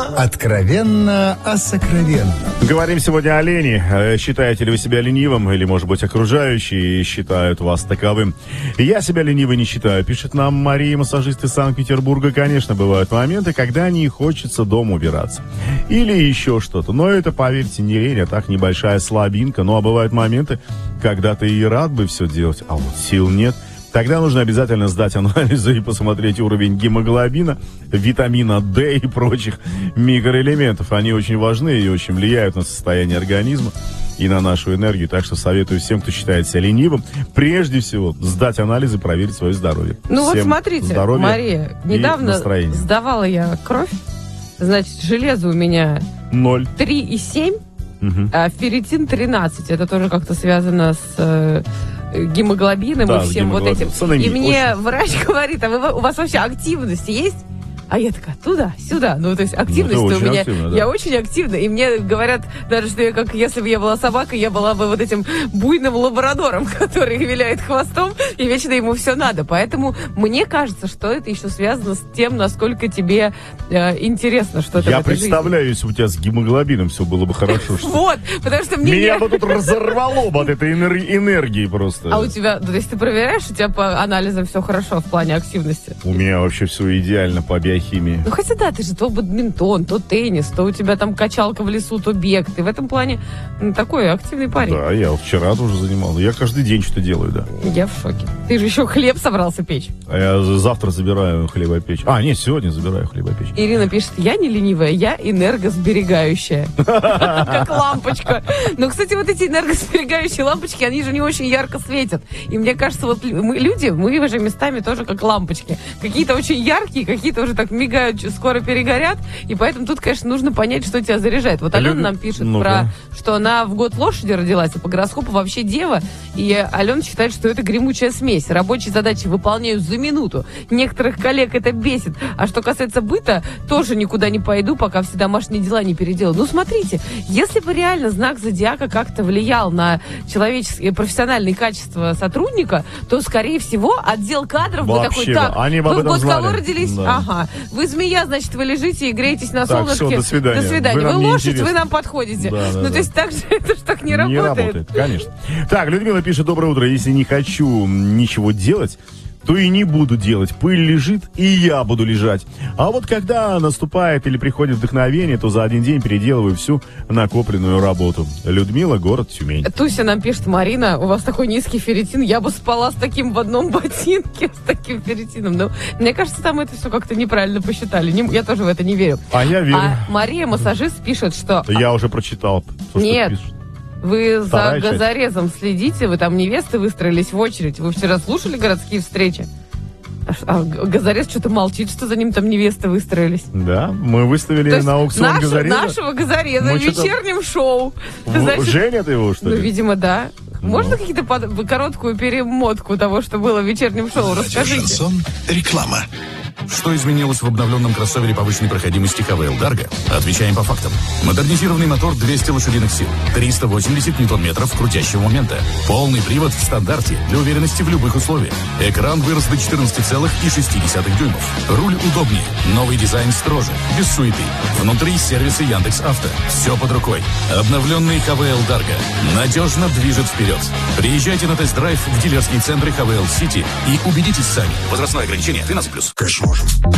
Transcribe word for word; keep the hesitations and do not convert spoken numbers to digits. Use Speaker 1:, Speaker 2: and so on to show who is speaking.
Speaker 1: Откровенно о сокровенном.
Speaker 2: Говорим сегодня о лени. Считаете ли вы себя ленивым, или, может быть, окружающие считают вас таковым? Я себя ленивой не считаю, пишет нам Мария, массажист из Санкт-Петербурга. Конечно, бывают моменты, когда не хочется дома убираться. Или еще что-то. Но это, поверьте, не лень, а так небольшая слабинка. Ну, а бывают моменты, когда ты и рад бы все делать, а вот сил нет. Тогда нужно обязательно сдать анализы и посмотреть уровень гемоглобина, витамина D и прочих микроэлементов. Они очень важны и очень влияют на состояние организма и на нашу энергию. Так что советую всем, кто считает себя ленивым, прежде всего сдать анализы, проверить свое здоровье.
Speaker 3: Ну
Speaker 2: Всем
Speaker 3: вот смотрите, Мария, недавно сдавала я кровь, значит, железо у меня
Speaker 2: ноль.
Speaker 3: три и семь,
Speaker 2: Угу.
Speaker 3: а ферритин тринадцать. Это тоже как-то связано с... Э, гемоглобином, да, и всем вот этим. И мне очень... врач говорит, а вы, у вас вообще активность есть? А я такая, туда, сюда. Ну, то есть активность ну, у меня. Активно, да. Я очень активна. И мне говорят даже, что я, как если бы я была собакой, я была бы вот этим буйным лабрадором, который виляет хвостом, и вечно ему все надо. Поэтому мне кажется, что это еще связано с тем, насколько тебе э, интересно что-то
Speaker 2: я
Speaker 3: в этой
Speaker 2: представляю,
Speaker 3: жизни.
Speaker 2: Если у тебя с гемоглобином все было бы хорошо.
Speaker 3: Вот, потому что мне...
Speaker 2: Меня бы тут разорвало бы от этой энергии просто.
Speaker 3: А у тебя, то есть ты проверяешь, у тебя по анализам все хорошо в плане активности?
Speaker 2: У меня вообще все идеально по биохимии. Химии.
Speaker 3: Ну, хотя да, ты же то бадминтон, то теннис, то у тебя там качалка в лесу, то бег. Ты в этом плане ну, такой активный парень.
Speaker 2: Да, я вчера тоже занимался. Я каждый день что-то делаю, да.
Speaker 3: Я в шоке. Ты же еще хлеб собрался печь.
Speaker 2: А я завтра забираю хлебопечь. А, нет, сегодня забираю хлебопечь.
Speaker 3: Ирина пишет, я не ленивая, я энергосберегающая. Как лампочка. Но, кстати, вот эти энергосберегающие лампочки, они же не очень ярко светят. И мне кажется, вот мы люди, мы уже местами тоже как лампочки. Какие-то очень яркие, какие-то уже так мигают, скоро перегорят, и поэтому тут, конечно, нужно понять, что тебя заряжает. Вот Алена Лю... нам пишет ну про, что она в год лошади родилась, а по гороскопу вообще дева, и Алена считает, что это гремучая смесь. Рабочие задачи выполняю за минуту. Некоторых коллег это бесит. А что касается быта, тоже никуда не пойду, пока все домашние дела не переделаю. Ну, смотрите, если бы реально знак зодиака как-то влиял на человеческие профессиональные качества сотрудника, то, скорее всего, отдел кадров
Speaker 2: вообще,
Speaker 3: бы такой, так,
Speaker 2: они
Speaker 3: вы в год
Speaker 2: знали.
Speaker 3: кого родились?
Speaker 2: Да.
Speaker 3: Ага. Вы змея, значит, вы лежите и греетесь на
Speaker 2: так,
Speaker 3: солнышке.
Speaker 2: Все, до свидания.
Speaker 3: До свидания. Вы, вы лошадь, вы нам подходите.
Speaker 2: Да, да,
Speaker 3: ну,
Speaker 2: да.
Speaker 3: то есть так же это ж так не, не работает.
Speaker 2: Не работает, конечно. Так, Людмила пишет, доброе утро. Если не хочу ничего делать, то и не буду делать. Пыль лежит, и я буду лежать. А вот когда наступает или приходит вдохновение, то за один день переделываю всю накопленную работу. Людмила, город Тюмень.
Speaker 3: Туся нам пишет, Марина, у вас такой низкий ферритин, я бы спала с таким в одном ботинке, с таким ферритином. Но мне кажется, там это все как-то неправильно посчитали. Не, я тоже в это не верю.
Speaker 2: А я верю.
Speaker 3: А Мария, массажист, пишет, что...
Speaker 2: Я уже прочитал. То,
Speaker 3: Нет.
Speaker 2: Что
Speaker 3: Вы
Speaker 2: Вторая
Speaker 3: за
Speaker 2: часть.
Speaker 3: газорезом следите, вы там невесты выстроились в очередь. Вы вчера слушали городские встречи? А газорез что-то молчит, что за ним там невесты выстроились.
Speaker 2: Да, мы выставили на аукцион
Speaker 3: нашу,
Speaker 2: газореза.
Speaker 3: Нашего газореза в вечернем шоу.
Speaker 2: В... Женят его, что ли?
Speaker 3: Ну, видимо, да. Ну. Можно какие-то под... короткую перемотку того, что было в вечернем шоу? Расскажите.
Speaker 4: Шансон. Реклама.
Speaker 5: Что изменилось в обновленном кроссовере повышенной проходимости ха вэ эл Dargo? Отвечаем по фактам. Модернизированный мотор двести лошадиных сил, триста восемьдесят ньютон-метров крутящего момента. Полный привод в стандарте для уверенности в любых условиях. Экран вырос до четырнадцати целых шести десятых дюймов. Руль удобнее. Новый дизайн строже. Без суеты. Внутри сервисы Яндекс.Авто. Все под рукой. Обновленный ха вэ эл Dargo надежно движет вперед. Приезжайте на тест-драйв в дилерские центры ха вэ эл Сити и убедитесь сами. Возрастное ограничение двенадцать плюс.
Speaker 4: Конечно, можем.